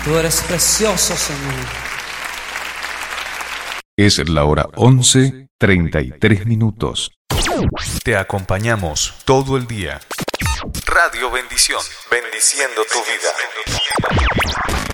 Tú eres precioso, Señor. Es la hora 11:33. Te acompañamos todo el día. Radio Bendición, bendiciendo tu vida.